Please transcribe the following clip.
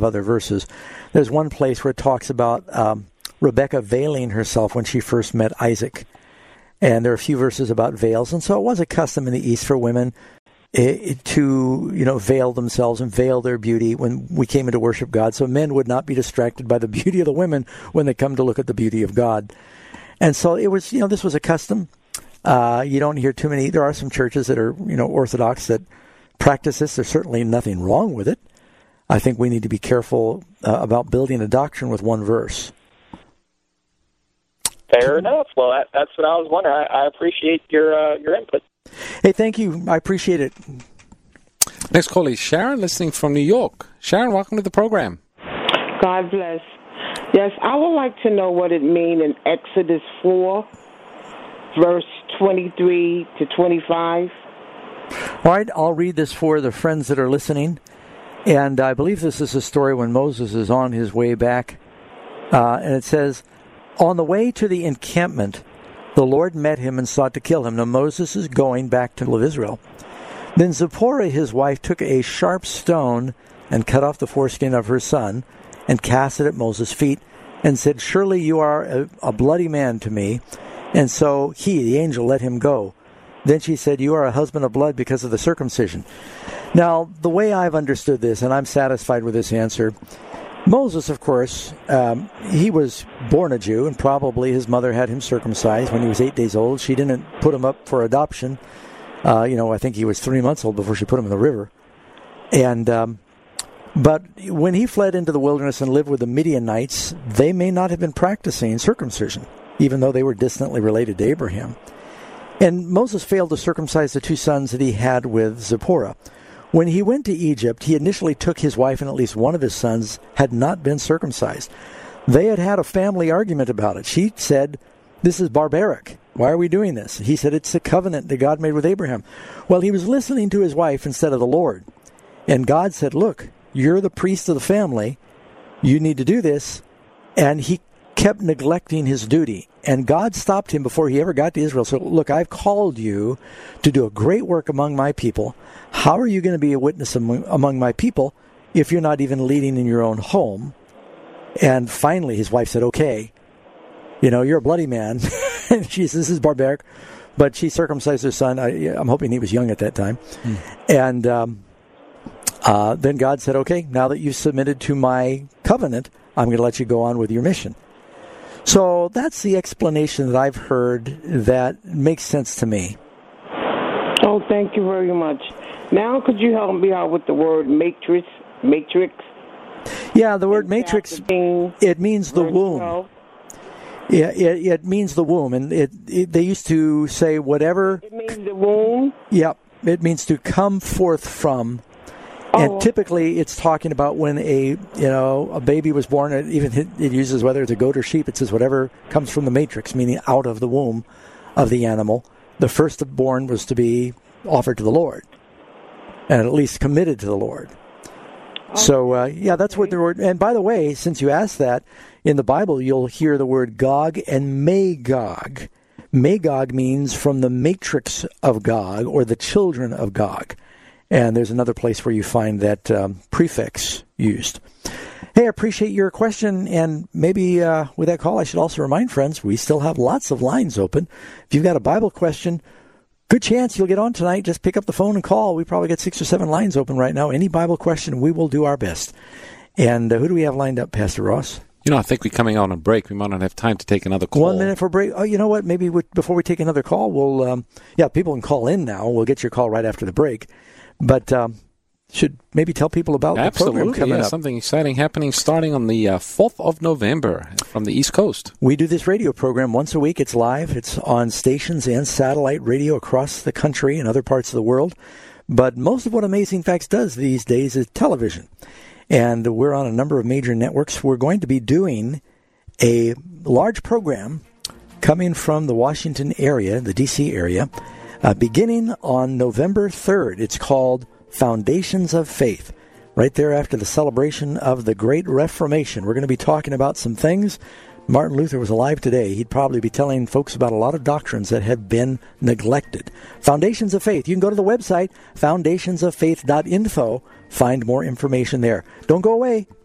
other verses. There's one place where it talks about Rebekah veiling herself when she first met Isaac. And there are a few verses about veils. And so it was a custom in the East for women to, veil themselves and veil their beauty when we came in to worship God. So men would not be distracted by the beauty of the women when they come to look at the beauty of God. And so it was, this was a custom. You don't hear too many. There are some churches that are, Orthodox that practice this. There's certainly nothing wrong with it. I think we need to be careful about building a doctrine with one verse. Fair enough. Well, that's what I was wondering. I appreciate your input. Hey, thank you. I appreciate it. Next call is Sharon, listening from New York. Sharon, welcome to the program. God bless. Yes, I would like to know what it means in Exodus 4, verse 23 to 25. All right, I'll read this for the friends that are listening. And I believe this is a story when Moses is on his way back. And it says, on the way to the encampment, the Lord met him and sought to kill him. Now Moses is going back to Israel. Then Zipporah, his wife, took a sharp stone and cut off the foreskin of her son and cast it at Moses' feet and said, surely you are a bloody man to me. And so he, the angel, let him go. Then she said, you are a husband of blood because of the circumcision. Now, the way I've understood this, and I'm satisfied with this answer, Moses, of course, he was born a Jew, and probably his mother had him circumcised when he was 8 days old. She didn't put him up for adoption. I think he was 3 months old before she put him in the river. And but when he fled into the wilderness and lived with the Midianites, they may not have been practicing circumcision, even though they were distantly related to Abraham. And Moses failed to circumcise the two sons that he had with Zipporah. When he went to Egypt, he initially took his wife, and at least one of his sons had not been circumcised. They had had a family argument about it. She said, this is barbaric. Why are we doing this? He said, it's a covenant that God made with Abraham. Well, he was listening to his wife instead of the Lord. And God said, look, you're the priest of the family. You need to do this. And he kept neglecting his duty. And God stopped him before he ever got to Israel. So, look, I've called you to do a great work among my people. How are you going to be a witness among my people if you're not even leading in your own home? And finally, his wife said, okay, you're a bloody man. And she says, this is barbaric. But she circumcised her son. I'm hoping he was young at that time. And then God said, okay, now that you've submitted to my covenant, I'm going to let you go on with your mission. So that's the explanation that I've heard that makes sense to me. Oh, thank you very much. Now, could you help me out with the word matrix? Yeah, the word matrix, it means the womb. 12. Yeah, it means the womb. And they used to say whatever. It means the womb? Yep, it means to come forth from. And typically, it's talking about when a baby was born. It uses whether it's a goat or sheep. It says whatever comes from the matrix, meaning out of the womb of the animal. The firstborn was to be offered to the Lord, and at least committed to the Lord. So, that's what the word. And by the way, since you asked that, in the Bible, you'll hear the word Gog and Magog. Magog means from the matrix of Gog, or the children of Gog. And there's another place where you find that prefix used. Hey, I appreciate your question, and maybe with that call, I should also remind friends, we still have lots of lines open. If you've got a Bible question, good chance you'll get on tonight. Just pick up the phone and call. We probably got 6 or 7 lines open right now. Any Bible question, we will do our best. And who do we have lined up, Pastor Ross? I think we're coming out on break. We might not have time to take another call. 1 minute for break. Oh, you know what? Maybe before we take another call, we'll, people can call in now. We'll get your call right after the break. But should maybe tell people about the program coming up. Something exciting happening starting on the 4th of November from the East Coast. We do this radio program once a week. It's live. It's on stations and satellite radio across the country and other parts of the world. But most of what Amazing Facts does these days is television. And we're on a number of major networks. We're going to be doing a large program coming from the Washington area, the D.C. area, beginning on November 3rd. It's called Foundations of Faith, right there after the celebration of the Great Reformation. We're going to be talking about some things. Martin Luther was alive today. He'd probably be telling folks about a lot of doctrines that have been neglected. Foundations of Faith. You can go to the website, foundationsoffaith.info, find more information there. Don't go away.